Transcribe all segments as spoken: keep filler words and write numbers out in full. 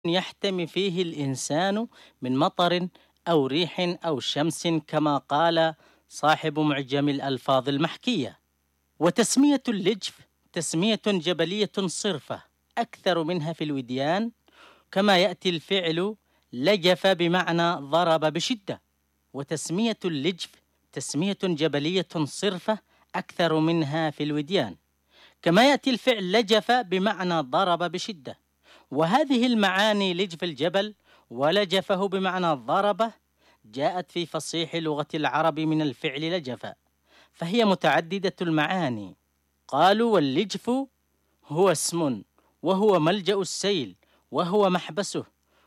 يحتمي فيه الإنسان من مطر أو ريح أو شمس كما قال صاحب معجم الألفاظ المحكية. وتسمية اللجف تسمية جبلية صرفة أكثر منها في الوديان، كما يأتي الفعل لجف بمعنى ضرب بشدة، وتسمية اللجف تسمية جبلية صرفة أكثر منها في الوديان، كما يأتي الفعل لجف بمعنى ضرب بشدة. وهذه المعاني لجف الجبل ولجفه بمعنى ضربه جاءت في فصيح لغة العرب من الفعل لجف، فهي متعددة المعاني. قالوا واللجف هو اسم وهو ملجأ السيل وهو محبسه،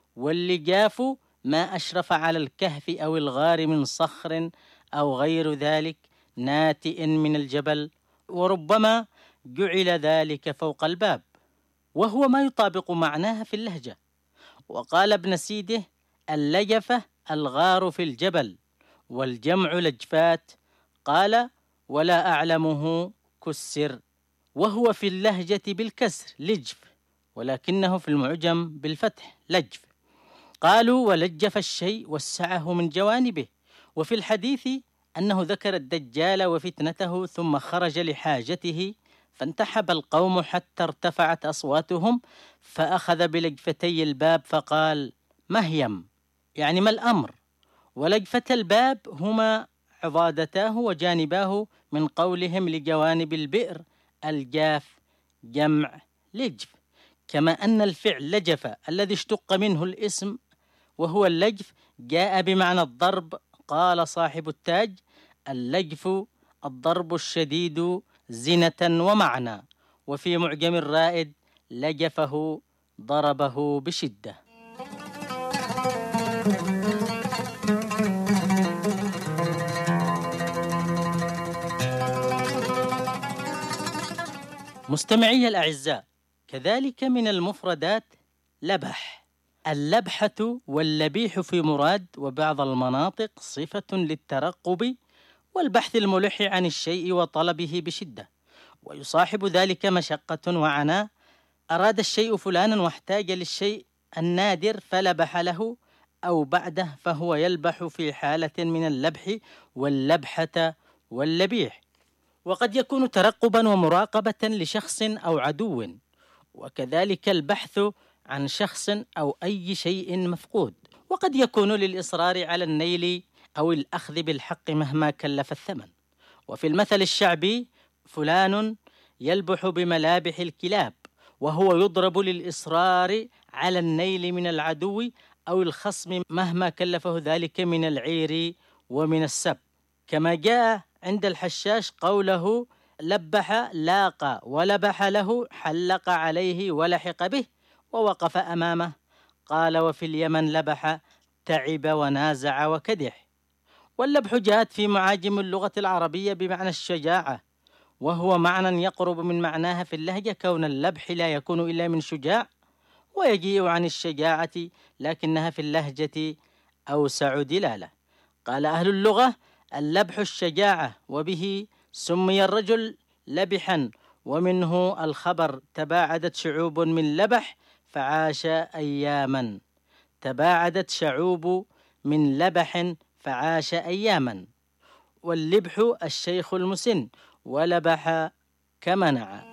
واللجاف ما أشرف على الكهف أو الغار من صخر أو غير ذلك ناتئ من الجبل، وربما جعل ذلك فوق الباب، وهو ما يطابق معناها في اللهجة. وقال ابن سيده اللجفة الغار في الجبل، والجمع لجفات. قال ولا أعلمه كسر، وهو في اللهجة بالكسر لجف، ولكنه في المعجم بالفتح لجف. قالوا ولجف الشيء وسعه من جوانبه. وفي الحديث أنه ذكر الدجال وفتنته ثم خرج لحاجته، فانتحب القوم حتى ارتفعت أصواتهم، فأخذ بلجفتي الباب فقال مهيم، يعني ما الأمر؟ ولجفة الباب هما عضادتاه وجانباه من قولهم لجوانب البئر الجاف، جمع لجف. كما أن الفعل لجف الذي اشتق منه الاسم وهو اللجف جاء بمعنى الضرب. قال صاحب التاج اللجف الضرب الشديد زنة ومعنى. وفي معجم الرائد لجفه ضربه بشدة. مستمعي الأعزاء، كذلك من المفردات لبح. اللبحة واللبيح في مراد وبعض المناطق صفة للترقب والبحث الملح عن الشيء وطلبه بشدة، ويصاحب ذلك مشقة وعناء. أراد الشيء فلانا واحتاج للشيء النادر فلبح له أو بعده، فهو يلبح في حالة من اللبح واللبحة واللبيح. وقد يكون ترقبا ومراقبة لشخص أو عدو، وكذلك البحث عن شخص أو أي شيء مفقود. وقد يكون للإصرار على النيل أو الأخذ بالحق مهما كلف الثمن. وفي المثل الشعبي فلان يلبح بملابح الكلاب، وهو يضرب للإصرار على النيل من العدو أو الخصم مهما كلفه ذلك من العير ومن السب. كما جاء عند الحشاش قوله لبح لاقى ولبح له حلق عليه ولحق به ووقف أمامه. قال وفي اليمن لبح تعب ونازع وكدح. واللبح جاءت في معاجم اللغة العربية بمعنى الشجاعة، وهو معنى يقرب من معناها في اللهجة، كون اللبح لا يكون إلا من شجاع، ويجيء عن الشجاعة لكنها في اللهجة أوسع دلالة. قال أهل اللغة اللبح الشجاعة، وبه سمي الرجل لبحا، ومنه الخبر تباعدت شعوب من لبح فعاش أياما. تباعدت شعوب من لبح فعاش أياما. واللبح الشيخ المسن، ولبح كمنع.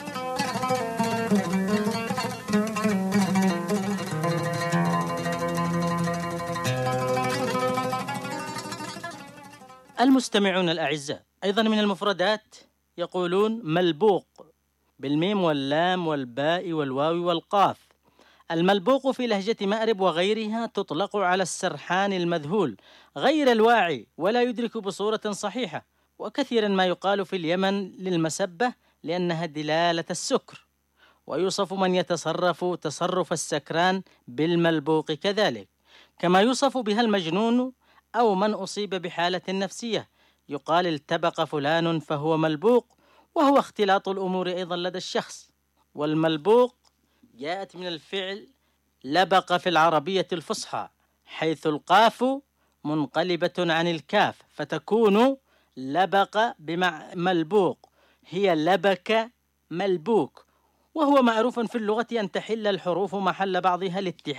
المستمعون الأعزاء، أيضا من المفردات يقولون ملبوق بالميم واللام والباء والواو والقاف. الملبوق في لهجة مأرب وغيرها تطلق على السرحان المذهول غير الواعي ولا يدرك بصورة صحيحة، وكثيرا ما يقال في اليمن للمسبة لأنها دلالة السكر. ويوصف من يتصرف تصرف السكران بالملبوق كذلك، كما يوصف بها المجنون أو من أصيب بحالة نفسية. يقال التبق فلان فهو ملبوق، وهو اختلاط الأمور أيضا لدى الشخص. والملبوق جاءت من الفعل لبق في العربية الفصحى، حيث القاف منقلبة عن الكاف فتكون لبق بمع ملبوق، هي لبك ملبوك. وهو معروف في اللغة أن تحل الحروف محل بعضها الاتحاد